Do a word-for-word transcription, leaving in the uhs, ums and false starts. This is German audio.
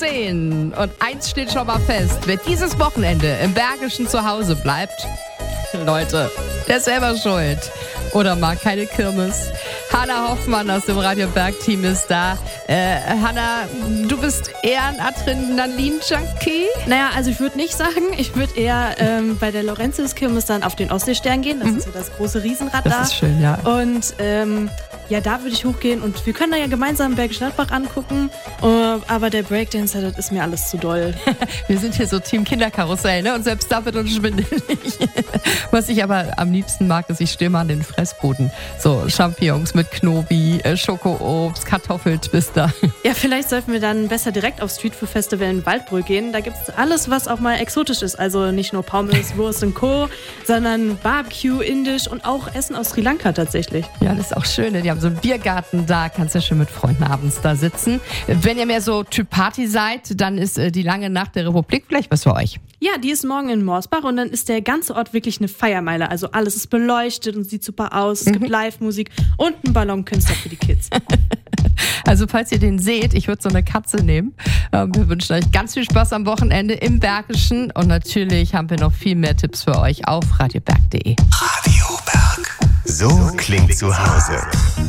geschehen. Und eins steht schon mal fest. Wer dieses Wochenende im Bergischen zu Hause bleibt, Leute, der ist selber schuld. Oder mag keine Kirmes. Hanna Hoffmann aus dem Radio Berg-Team ist da. Äh, Hanna, du bist eher ein Adrenalin-Junkie? Naja, also ich würde nicht sagen, ich würde eher ähm, bei der Lorenzius-Kirmes dann auf den Ostseestern gehen. Das mhm. ist so das große Riesenrad das da. Das ist schön, ja. Und ähm, ja, da würde ich hochgehen und wir können da ja gemeinsam Bergisch Gladbach angucken. Uh, aber der Breakdancer, das ist mir alles zu doll. Wir sind hier so Team Kinderkarussell, ne? Und selbst da wird uns schwindelig. Was ich aber am liebsten mag, ist, ich stehe mal an den Fressbuden. So Champignons mit Knobi, Schokoobst, Kartoffeltwister. Ja, vielleicht sollten wir dann besser direkt aufs Streetfood Festival in Waldbröl gehen. Da gibt es alles, was auch mal exotisch ist. Also nicht nur Pommes, Wurst und Co., sondern Barbecue, Indisch und auch Essen aus Sri Lanka tatsächlich. Ja, das ist auch schön. Die haben so einen Biergarten da, kannst ja schön mit Freunden abends da sitzen. Wenn ihr mehr so Typ Party seid, dann ist die lange Nacht der Republik vielleicht was für euch. Ja, die ist morgen in Morsbach und dann ist der ganze Ort wirklich eine Feiermeile. Also alles ist beleuchtet und sieht super aus. Es mhm. gibt Live-Musik und einen Ballonkünstler für die Kids. Also falls ihr den seht, ich würde so eine Katze nehmen. Wir wünschen euch ganz viel Spaß am Wochenende im Bergischen und natürlich haben wir noch viel mehr Tipps für euch auf radioberg punkt de. Radio Berg. So klingt zu Hause.